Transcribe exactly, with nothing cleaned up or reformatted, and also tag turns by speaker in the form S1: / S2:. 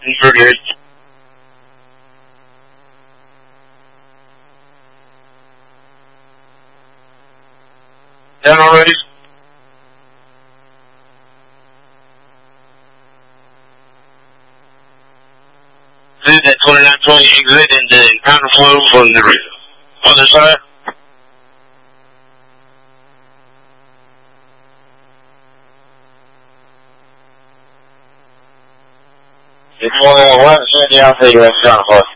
S1: inverted. Done already? See that twenty-nine twenty exit and then counterflow from the other side? It's one of the left side, yeah, I'll take that counterflow.